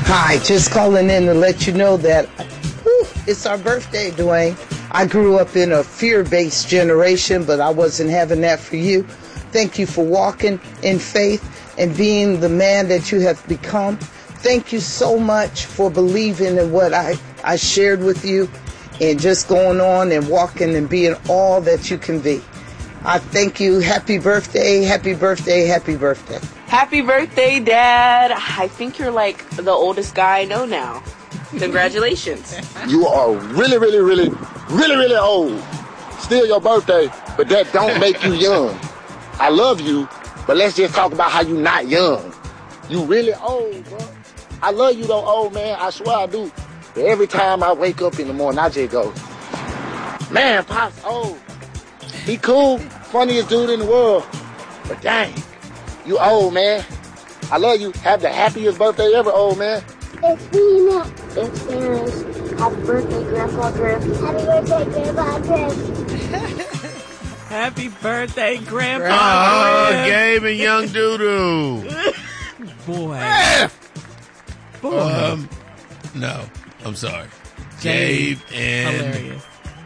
Hi, just calling in to let you know that it's our birthday, Dwayne. I grew up in a fear-based generation, but I wasn't having that for you. Thank you for walking in faith and being the man that you have become. Thank you so much for believing in what I shared with you and just going on and walking and being all that you can be. I thank you. Happy birthday, happy birthday, happy birthday. Happy birthday, Dad. I think you're like the oldest guy I know now. Congratulations. You are really, really, really, really, really old. Still your birthday, but that don't make you young. I love you, but let's just talk about how you not young. You really old, bro. I love you though, old man. I swear I do. But every time I wake up in the morning, I just go, man, Pop's old. He cool, funniest dude in the world. But dang, you old, man. I love you. Have the happiest birthday ever, old man. It's Nina. It's Eris. Happy birthday, Grandpa Griff. Happy birthday, Grandpa Griff. Happy birthday, Grandpa Griff. Gabe and Young Doodoo. Boy. No, I'm sorry. Gabe and... Hilarious.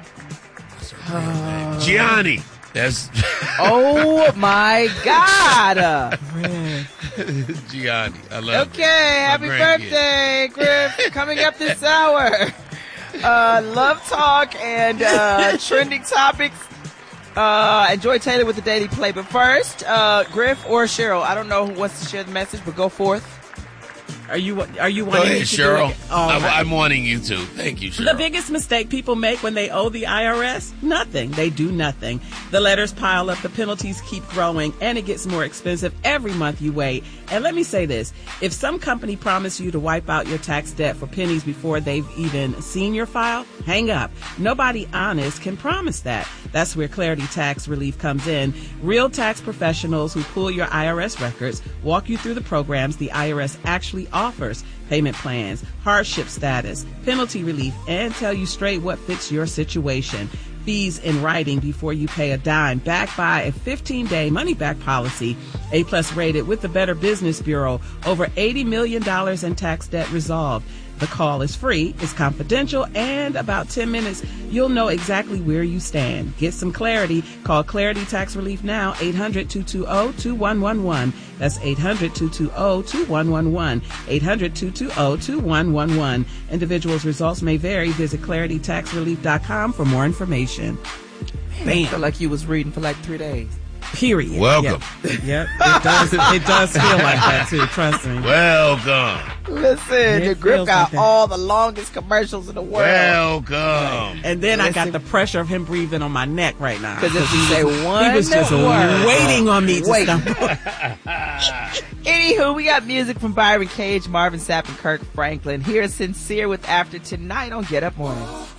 Gianni. That's Oh my God! Gianni. I love it. Okay, happy birthday, Griff! Coming up this hour, love talk and trending topics. And Joy Taylor with the Daily Play. But first, Griff or Cheryl, I don't know who wants to share the message, but go forth. Are you wanting Go ahead, me to Cheryl. do it? All right. I'm wanting you to. Thank you, Cheryl. The biggest mistake people make when they owe the IRS? Nothing. They do nothing. The letters pile up, the penalties keep growing, and it gets more expensive every month you wait. And let me say this. If some company promised you to wipe out your tax debt for pennies before they've even seen your file, hang up. Nobody honest can promise that. That's where Clarity Tax Relief comes in. Real tax professionals who pull your IRS records, walk you through the programs the IRS actually offers, payment plans, hardship status, penalty relief, and tell you straight what fits your situation. Fees in writing before you pay a dime, backed by a 15-day money-back policy, A+ rated with the Better Business Bureau, over $80 million in tax debt resolved. The call is free, it's confidential, and about 10 minutes, you'll know exactly where you stand. Get some clarity. Call Clarity Tax Relief now, 800-220-2111. That's 800-220-2111. 800-220-2111. Individuals' results may vary. Visit claritytaxrelief.com for more information. I feel like you was reading for like 3 days. Period. Welcome. Yep. It does feel like that too, trust me. Welcome. Listen, the Griff got all the longest commercials in the world. Welcome. Right. And then I got the pressure of him breathing on my neck right now. Because if you say one he was just word, waiting on me to stop. Anywho, we got music from Byron Cage, Marvin Sapp, and Kirk Franklin. Here's Sincere with After Tonight on Get Up Mornings.